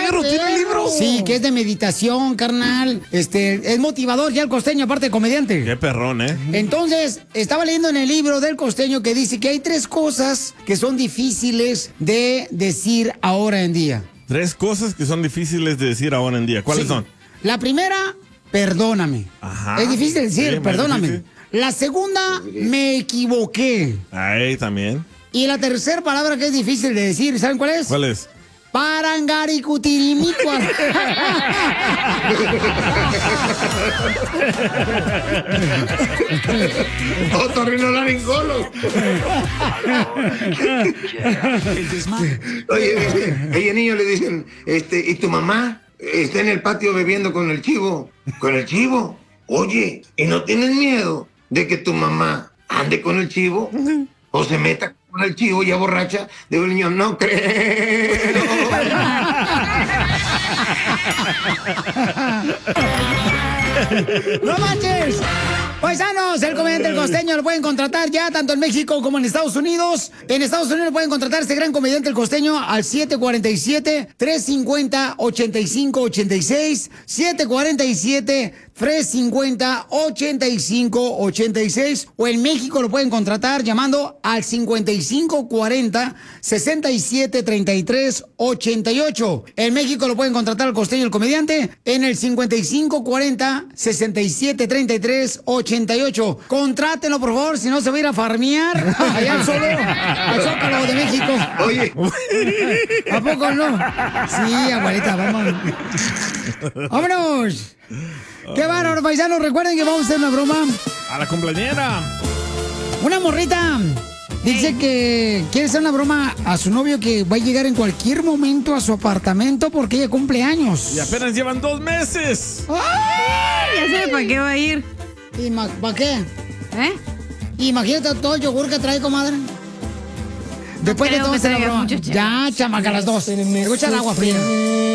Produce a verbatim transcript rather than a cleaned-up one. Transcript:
libro? ¿Tiene libro? Sí, que es de meditación, carnal. Este, es motivador ya el costeño, aparte de comediante. Qué perrón, ¿eh? Entonces, estaba leyendo en el libro del costeño que dice que hay tres cosas que son difíciles de decir ahora en día. Tres cosas que son difíciles de decir ahora en día. ¿Cuáles Sí. son? La primera, perdóname. Ajá. Es difícil decir, Sí, perdóname. difícil. La segunda, me equivoqué. Ahí también. Y la tercera palabra que es difícil de decir, ¿saben cuál es? ¿Cuál es? Parangaricutirimicua. Otorrinolaringólogo. Oye, dice, ella niño le dicen, este, ¿y tu mamá está en el patio bebiendo con el chivo? ¿Con el chivo? Oye, ¿y no tienes miedo de que tu mamá ande con el chivo? ¿O se meta con el chivo ya borracha? Digo el niño, no creo. ¡No manches! Paisanos, el comediante El Costeño lo pueden contratar ya tanto en México como en Estados Unidos. En Estados Unidos pueden contratar a este gran comediante El Costeño al siete cuatro siete, tres cinco cero, ocho cinco ocho seis, siete cuatro siete, tres cinco cero, ocho cinco ocho seis, o en México lo pueden contratar llamando al cincuenta y cinco cuarenta, sesenta y siete treinta y tres ochenta y ocho. En México lo pueden contratar al Costeño el comediante en el cincuenta y cinco cuarenta, sesenta y siete treinta y tres ochenta y ocho. Contrátenlo, por favor, si no se va a ir a farmear allá al solo, al Zócalo de México. Oye, ¿a poco no? Sí, abuelita, vamos. ¡Vámonos! ¡Qué bárbaro, paisanos! Recuerden que vamos a hacer una broma. A la cumpleañera. Una morrita dice que quiere hacer una broma a su novio que va a llegar en cualquier momento a su apartamento porque ella cumple años. Y apenas llevan dos meses. ¡Ay! Ya sé para qué va a ir. ¿Para qué? ¿Eh? Imagínate todo el yogur que trae, comadre. Después de creo todo que hacer la traiga broma. mucho, Ya, chamaca, las dos. Me voy a echar agua fría.